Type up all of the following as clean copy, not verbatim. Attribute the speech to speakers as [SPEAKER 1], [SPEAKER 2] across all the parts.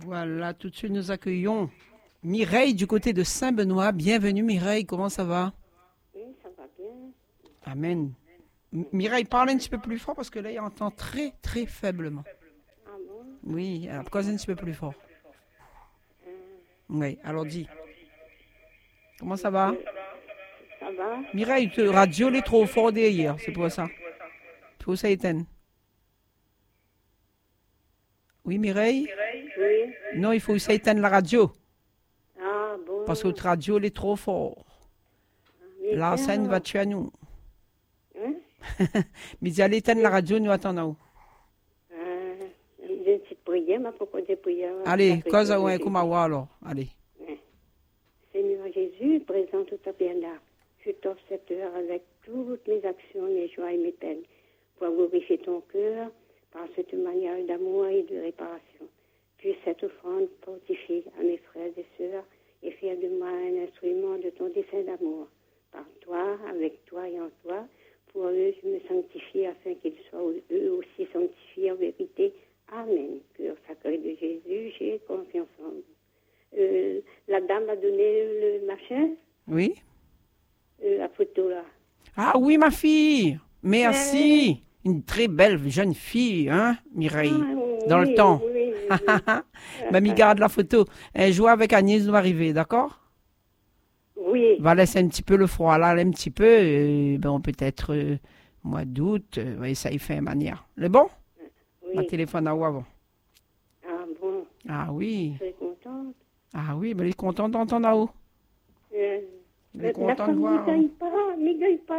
[SPEAKER 1] Voilà, tout de suite nous accueillons Mireille du côté de Saint-Benoît. Bienvenue Mireille, comment ça va?
[SPEAKER 2] Oui, ça va bien.
[SPEAKER 1] Amen. Mireille, parle un petit peu plus fort parce que là, il entend très, très faiblement.
[SPEAKER 2] Ah bon?
[SPEAKER 1] Oui, alors cause un petit peu plus fort. Oui, alors dis. Comment ça va?
[SPEAKER 2] Ça va?
[SPEAKER 1] Mireille, te radio est trop fort derrière, c'est pour ça. Faut ça éteindre. Oui, Mireille?
[SPEAKER 2] Oui.
[SPEAKER 1] Non, il faut que ça éteigne la radio.
[SPEAKER 2] Ah bon?
[SPEAKER 1] Parce que votre radio est trop fort.
[SPEAKER 2] Mais
[SPEAKER 1] L'enseigne
[SPEAKER 2] tiens,
[SPEAKER 1] va tuer à nous.
[SPEAKER 2] Hein?
[SPEAKER 1] Mais il allait éteindre la radio, nous attendons.
[SPEAKER 2] J'ai une petite prière, mais pourquoi des prières?
[SPEAKER 1] Allez, cause à un comme alors. Allez.
[SPEAKER 2] Seigneur Jésus, présent tout à bien là. Je t'offre cette heure avec toutes mes actions, mes joies et mes peines, pour glorifier ton cœur par cette manière d'amour et de réparation. Puisse cette offrande fortifier à mes frères et sœurs et faire de moi un instrument de ton dessein d'amour. Par toi, avec toi et en toi, pour eux, je me sanctifie afin qu'ils soient eux aussi sanctifiés en vérité. Amen. Cœur sacré de Jésus, j'ai confiance en vous. La dame a donné le machin,
[SPEAKER 1] Oui?
[SPEAKER 2] la photo là.
[SPEAKER 1] Ah oui, ma fille. Merci. Une très belle jeune fille, hein, Mireille. Dans le temps.
[SPEAKER 2] Oui.
[SPEAKER 1] Mamie garde la photo. Elle joue avec Agnès, nous arriver, d'accord?
[SPEAKER 2] Oui.
[SPEAKER 1] Va laisser un petit peu le froid là, un petit peu. Bon, peut-être mois d'août. Oui, ça y fait manière. Le bon? Ma
[SPEAKER 2] Oui.
[SPEAKER 1] téléphone à où avant?
[SPEAKER 2] Ah bon,
[SPEAKER 1] Ah oui.
[SPEAKER 2] je suis contente.
[SPEAKER 1] Ah oui, mais elle est contente d'entendre à où? Elle est contente de voir.
[SPEAKER 2] Ne gagne pas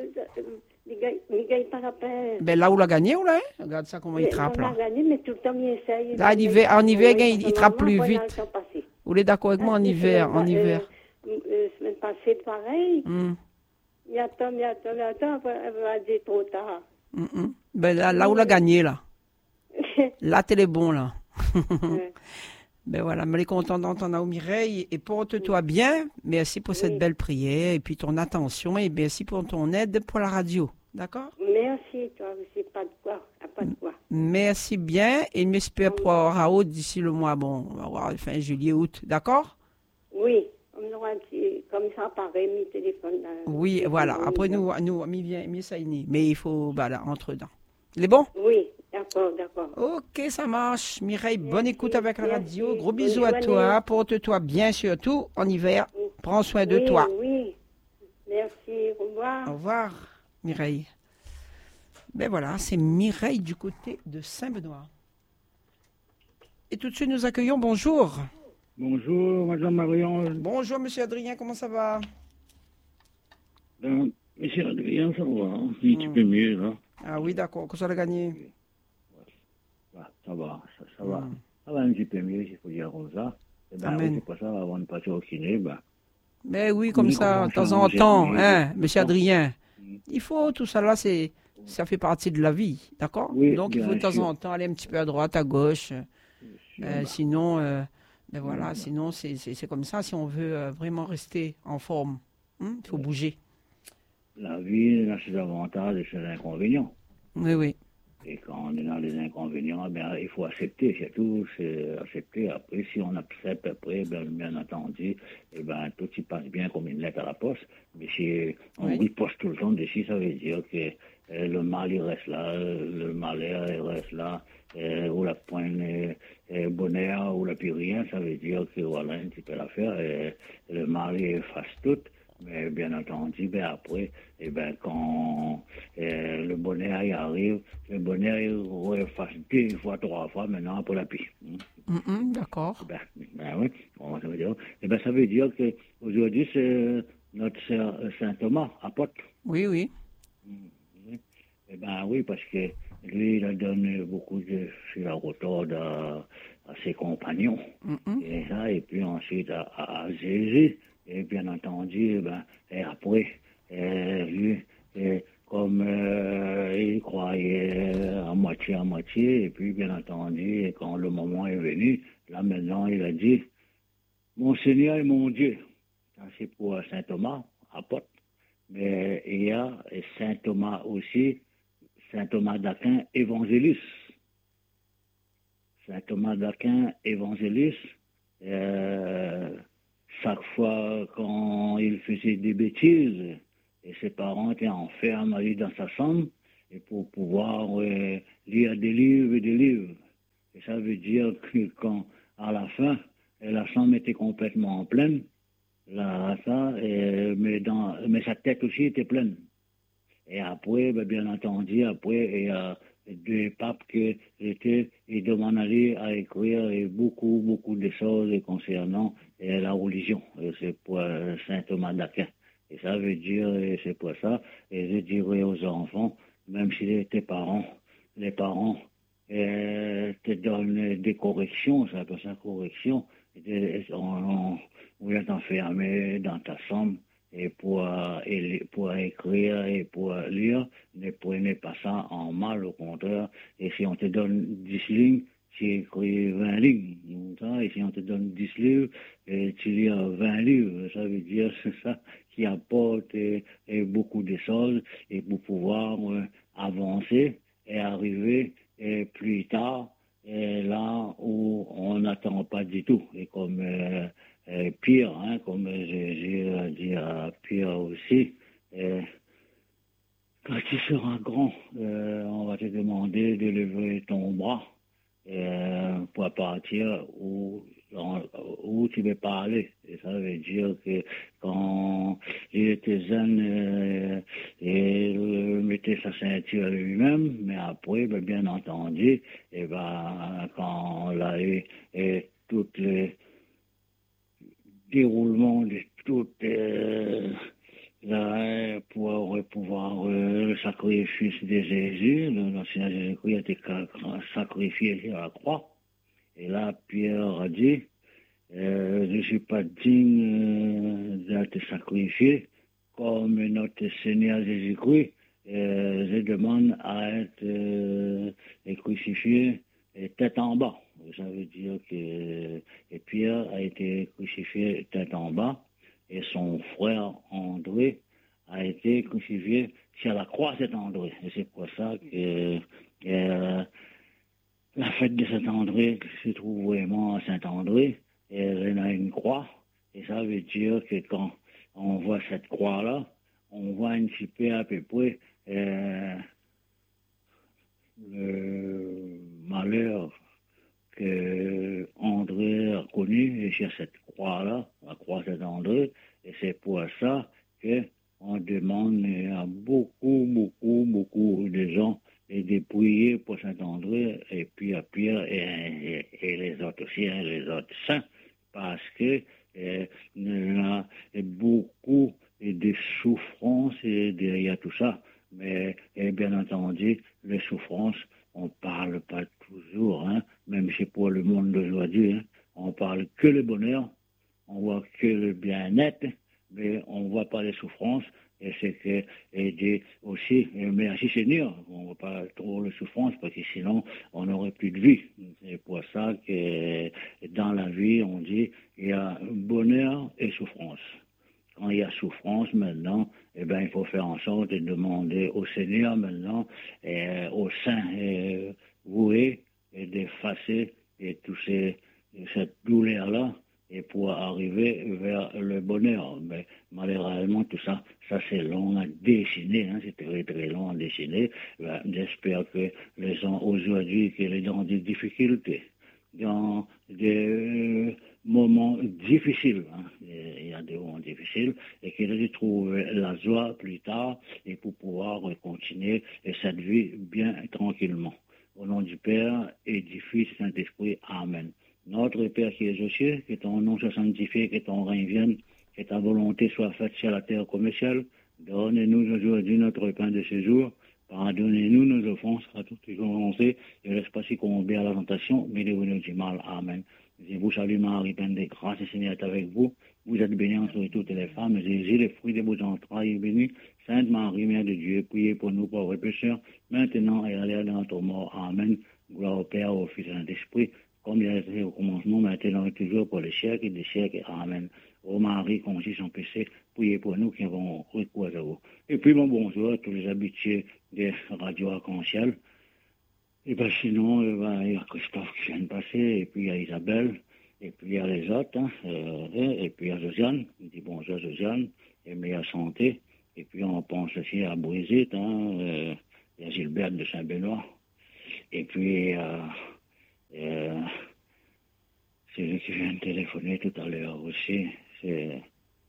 [SPEAKER 2] la paix.
[SPEAKER 1] Ben là où l'a gagné, ou là? Hein? Regarde ça comment il trappe
[SPEAKER 2] On
[SPEAKER 1] là.
[SPEAKER 2] a gagné, mais tout le temps, il essaye.
[SPEAKER 1] Là, en hiver, il trappe plus vite. Vous êtes d'accord avec moi en hiver?
[SPEAKER 2] Semaine passée, pareil.
[SPEAKER 1] Mm.
[SPEAKER 2] Il attend, après, elle va dire trop tard.
[SPEAKER 1] Ben là où l'a gagné, là. Là, t'es les bons, là. Ben voilà, mais elle est contente d'entendre Mireille et porte-toi bien. Merci pour cette belle prière et puis ton attention et merci pour ton aide pour la radio. D'accord?
[SPEAKER 2] Merci, toi aussi, pas de quoi.
[SPEAKER 1] Merci bien et m'espère pour Raoult d'ici le mois, bon, on va voir fin juillet, août. D'accord?
[SPEAKER 2] Oui, on aura comme ça, pareil, mes téléphones.
[SPEAKER 1] Oui, voilà. Après, nous, ça y est, mais il faut, voilà, entre-temps. Les bons?
[SPEAKER 2] Oui, d'accord.
[SPEAKER 1] Ok, ça marche. Mireille, bonne écoute avec la radio.
[SPEAKER 2] Merci.
[SPEAKER 1] Gros bisous à toi. Porte-toi bien, surtout en hiver. Prends soin de toi.
[SPEAKER 2] Oui, merci. Au revoir.
[SPEAKER 1] Au revoir, Mireille. Ben voilà, c'est Mireille du côté de Saint-Benoît. Et tout de suite, nous accueillons. Bonjour.
[SPEAKER 3] Bonjour, Madame Marion.
[SPEAKER 1] Bonjour, Monsieur Adrien. Comment ça va?
[SPEAKER 3] Monsieur Adrien, ça va. Un petit peu mieux, là.
[SPEAKER 1] Ah oui, d'accord. Que ça a gagné?
[SPEAKER 3] Ça va. Ça va un petit peu mieux, il faut dire comme ça. Et ben,
[SPEAKER 1] Amen.
[SPEAKER 3] c'est pas ça, avant de passer au kiné,
[SPEAKER 1] Mais oui, comme ça, de temps en temps, hein, Monsieur Adrien. Il faut, tout ça là, ça fait partie de la vie, d'accord?
[SPEAKER 3] Oui,
[SPEAKER 1] donc il faut de temps en temps aller un petit peu à droite, à gauche. Sinon, ben voilà, sinon c'est comme ça si on veut vraiment rester en forme. Il faut bouger.
[SPEAKER 3] La vie a ses avantages et ses inconvénients.
[SPEAKER 1] Oui.
[SPEAKER 3] Et quand on est dans les inconvénients, ben, il faut accepter, c'est tout, c'est accepter. Après, si on accepte, après, bien entendu, tout s'y passe bien comme une lettre à la poste. Mais si on riposte tout le temps dessus, ça veut dire que le mal, il reste là, le malheur, il reste là, ou la pointe bonheur, ou la plus rien, ça veut dire que voilà, un petit peu l'affaire, le mal, il efface tout. Mais bien entendu, après, quand le bonheur y arrive, le bonheur il refasse 2 fois, 3 fois maintenant pour la pluie.
[SPEAKER 1] D'accord.
[SPEAKER 3] Oui, comment ça veut dire? Ça veut dire qu'aujourd'hui, c'est notre Saint Thomas, apôtre.
[SPEAKER 1] Oui.
[SPEAKER 3] Oui, parce que lui, il a donné beaucoup de fil à retordre à ses compagnons. Et puis ensuite à Jésus. Et bien entendu, et après, lui, comme il croyait à moitié, et puis bien entendu, quand le moment est venu, là maintenant, il a dit, mon Seigneur et mon Dieu. Ça, c'est pour Saint Thomas, apôtre. Mais il y a Saint Thomas aussi, Saint Thomas d'Aquin, évangéliste. Saint Thomas d'Aquin, évangéliste. Chaque fois quand il faisait des bêtises, et ses parents étaient enfermés dans sa chambre, et pour pouvoir lire des livres et des livres. Et ça veut dire que quand, à la fin, la chambre était complètement pleine, mais sa tête aussi était pleine. Et après, bien entendu, il y a deux papes qui étaient, ils demandaient à écrire beaucoup de choses concernant la religion. Et c'est pour Saint Thomas d'Aquin. Et ça veut dire, et c'est pour ça, et je dirais aux enfants, même si les parents te donnent des corrections, ça appelle ça correction, on est enfermé dans ta chambre, et pour écrire et pour lire, ne prenez pas ça en mal, au contraire. Et si on te donne 10 lignes, tu écris 20 lignes. Et si on te donne 10 livres, tu lis 20 livres. Ça veut dire c'est ça qui apporte beaucoup de choses et pour pouvoir avancer et arriver plus tard là où on n'attend pas du tout. Et comme Pierre, comme Jésus a dit à Pierre aussi, quand tu seras grand, on va te demander de lever ton bras pour partir où tu veux pas aller. Et ça veut dire que quand il était jeune, il mettait sa ceinture lui-même, mais après, bien entendu, quand on a eu tous les déroulements de toutes pour pouvoir le sacrifice de Jésus, le Seigneur Jésus-Christ a été sacrifié sur la croix. Et là, Pierre a dit, je ne suis pas digne d'être sacrifié comme notre Seigneur Jésus-Christ. Je demande à être crucifié tête en bas. Ça veut dire que Pierre a été crucifié tête en bas et son frère André a été crucifié sur la croix Saint-André. Et c'est pour ça que la fête de Saint-André se trouve vraiment à Saint-André. Et elle a une croix. Et ça veut dire que quand on voit cette croix-là, on voit un petit peu à peu près le malheur que André a connu sur cette croix-là, la croix Saint-André. Et c'est pour ça qu'on demande à beaucoup de gens de prier pour Saint-André et puis à Pierre et les autres aussi, les autres saints, parce que il y a beaucoup de souffrances derrière tout ça. Mais bien entendu, les souffrances, on ne parle pas toujours, même si pour le monde d'aujourd'hui, on parle que le bonheur, on voit que le bien-être, mais on ne voit pas les souffrances. Et c'est que, aussi, merci Seigneur, on ne voit pas trop les souffrances, parce que sinon, on n'aurait plus de vie. C'est pour ça que dans la vie, on dit, il y a bonheur et souffrance. Quand il y a souffrance maintenant, il faut faire en sorte de demander au Seigneur maintenant, au Saint voué, d'effacer cette douleur-là, et pour arriver vers le bonheur. Mais malheureusement, tout ça c'est long à dessiner, c'est très très long à dessiner. J'espère que les gens aujourd'hui, qui sont dans des difficultés, dans des moments difficiles, il y a des moments difficiles, et qu'ils trouvent la joie plus tard, et pour pouvoir continuer cette vie bien tranquillement. Au nom du Père et du Fils et Saint-Esprit, Amen. Notre Père qui es aux cieux, que ton nom soit sanctifié, que ton règne vienne, que ta volonté soit faite sur la terre comme au ciel. Donne-nous aujourd'hui notre pain de ce jour. Pardonnez-nous nos offenses, à toutes les offensés, et laisse pas si qu'on à la tentation, mais délivrez-nous du mal. Amen. Je vous salue Marie, pleine de grâce, le Seigneur est avec vous. Vous êtes bénie entre toutes les femmes, Jésus, le fruit de vos entrailles, est béni. Sainte Marie, Mère de Dieu, priez pour nous pauvres pécheurs, maintenant et à l'heure de notre mort. Amen. Gloire au Père, au Fils et à l'Esprit, comme il a été au commencement, maintenant et toujours, pour les siècles et des siècles. Amen. Ô Marie, conçue sans péché, priez pour nous qui avons recours à vous. Et puis, bonjour à tous les habitués des radios Arc-en-Ciel. Et ben sinon, il y a Christophe qui vient de passer, et puis il y a Isabelle, et puis il y a les autres, hein, et puis il y a Josiane, il dit bonjour Josiane, et meilleure santé. Et puis on pense aussi à Brigitte, hein, il y a Gilbert de Saint-Benoît. Et puis c'est lui qui vient de téléphoner tout à l'heure aussi. C'est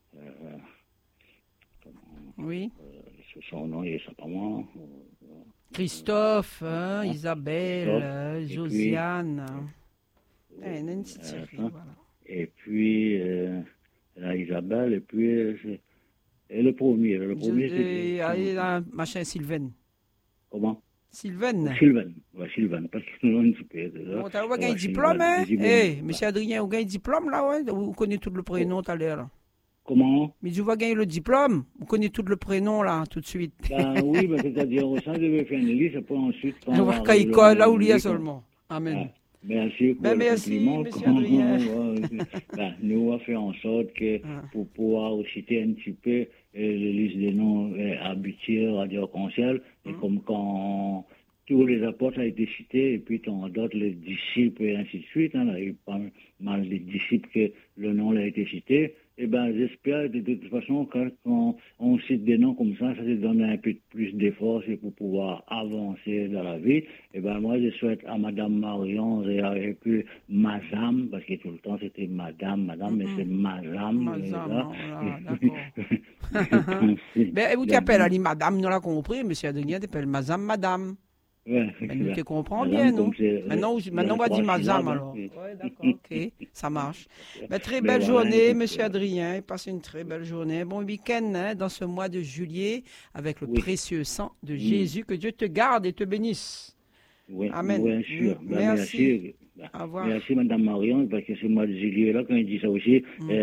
[SPEAKER 1] Oui.
[SPEAKER 3] Son nom, il est pas moi.
[SPEAKER 1] Christophe, hein, Isabelle,
[SPEAKER 3] Christophe,
[SPEAKER 1] Josiane. Il y a une petite série, voilà.
[SPEAKER 3] Et puis la Isabelle, et puis et le premier
[SPEAKER 1] il y a machin Sylvain.
[SPEAKER 3] Comment?
[SPEAKER 1] Sylvain,
[SPEAKER 3] parce que nous, on ne
[SPEAKER 1] bon, t'as eu un diplôme, hein? Eh, monsieur Adrien, vous avez un diplôme, là, ouais? Vous connaissez tout le prénom tout à l'heure.
[SPEAKER 3] Comment?
[SPEAKER 1] Mais je vois gagner le diplôme, vous connaissez tout le prénom, là, tout de suite.
[SPEAKER 3] Ben oui, c'est-à-dire, ça, je vais faire une liste, pour ensuite...
[SPEAKER 1] On va qu'à l'école, là où il y a seulement. Amen.
[SPEAKER 3] Merci pour
[SPEAKER 1] le compliment. Monsieur Adrien.
[SPEAKER 3] Nous, on va faire en sorte que, pour pouvoir citer un petit peu les listes des noms habitués radio-conseil, et comme quand tous les apôtres ont été cités, et puis on d'autres les disciples, et ainsi de suite, hein, il y a eu pas mal de disciples que le nom a été cité. Eh bien, j'espère de toute façon quand on cite des noms comme ça te donne un peu plus d'efforts pour pouvoir avancer dans la vie. Eh bien, moi, je souhaite à Madame Marion et puis Madame, parce que tout le temps c'était Madame, mais c'est Madame.
[SPEAKER 1] Madame, d'accord. Mais vous qui appelez Ali Madame, nous l'a compris, monsieur Adrien, t'appelle Madame.
[SPEAKER 3] Ouais,
[SPEAKER 1] mais nous te comprends bien, non? Maintenant, on va dire Madame, alors. Oui, d'accord, ok, ça marche. Mais très belle journée, monsieur Adrien. Passez une très belle journée. Bon week-end, hein, dans ce mois de juillet, avec le précieux sang de Jésus. Que Dieu te garde et te bénisse.
[SPEAKER 3] Oui,
[SPEAKER 1] amen.
[SPEAKER 3] Bien sûr.
[SPEAKER 1] Merci. Au revoir.
[SPEAKER 3] Merci, Madame Marion, parce que ce mois de juillet, là, quand il dit ça aussi,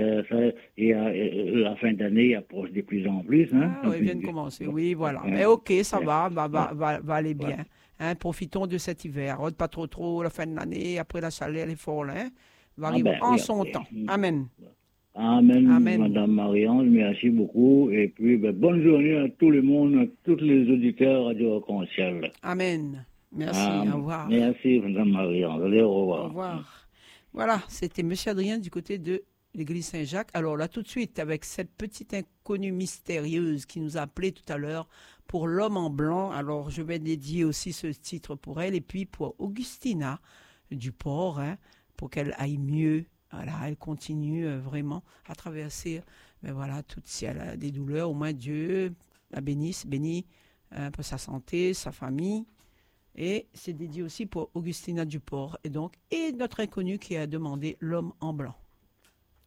[SPEAKER 3] la fin d'année approche de plus en plus. Hein,
[SPEAKER 1] oui, il vient de commencer. Oui, voilà. Mais ok, ça va aller bien. Hein, profitons de cet hiver. Pas trop la fin de l'année, après la chaleur, les forts, hein, va arriver en son temps. Amen.
[SPEAKER 3] Amen. Madame Marion, merci beaucoup. Et puis, bonne journée à tout le monde, à tous les auditeurs Radio Arc-en-Ciel.
[SPEAKER 1] Amen. Merci, au revoir.
[SPEAKER 3] Merci, Madame Marion. Allez, au revoir.
[SPEAKER 1] Au revoir. Voilà, c'était M. Adrien du côté de l'église Saint-Jacques. Alors là, tout de suite, avec cette petite inconnue mystérieuse qui nous a appelé tout à l'heure pour l'homme en blanc. Alors, je vais dédier aussi ce titre pour elle et puis pour Augustina du Port, hein, pour qu'elle aille mieux. Voilà, elle continue vraiment à traverser, toutes si elle a des douleurs, au moins Dieu la bénisse, bénit pour sa santé, sa famille. Et c'est dédié aussi pour Augustina Duport et notre inconnu qui a demandé l'homme en blanc.